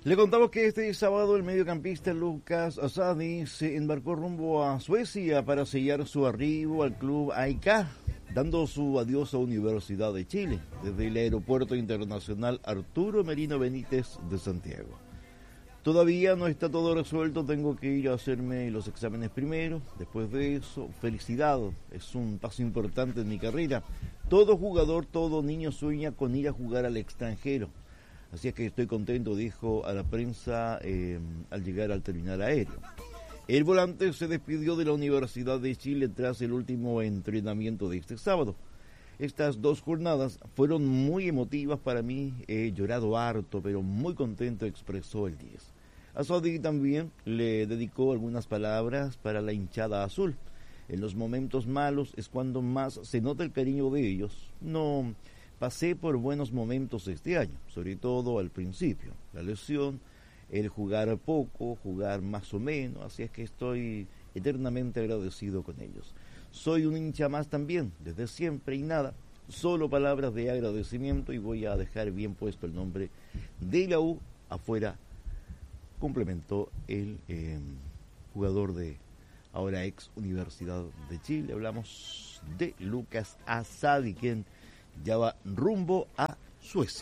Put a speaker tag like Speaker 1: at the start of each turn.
Speaker 1: Le contamos que este sábado el mediocampista Lucas Asadi se embarcó rumbo a Suecia para sellar su arribo al club AIK, dando su adiós a Universidad de Chile desde el Aeropuerto Internacional Arturo Merino Benítez de Santiago. Todavía no está todo resuelto, tengo que ir a hacerme los exámenes primero. Después de eso, felicidad, es un paso importante en mi carrera. Todo jugador, todo niño sueña con ir a jugar al extranjero. Así es que estoy contento, dijo a la prensa al llegar al terminal aéreo. El volante se despidió de la Universidad de Chile tras el último entrenamiento de este sábado. Estas 2 jornadas fueron muy emotivas para mí, he llorado harto, pero muy contento, expresó el 10. Asadi también le dedicó algunas palabras para la hinchada azul. En los momentos malos es cuando más se nota el cariño de ellos. No pasé por buenos momentos este año, sobre todo al principio. La lesión, el jugar poco, jugar más o menos, así es que estoy eternamente agradecido con ellos. Soy un hincha más también, desde siempre y nada, solo palabras de agradecimiento y voy a dejar bien puesto el nombre de la U afuera, complementó el jugador de ahora ex Universidad de Chile. Hablamos de Lucas Asadi, quien ya va rumbo a Suecia.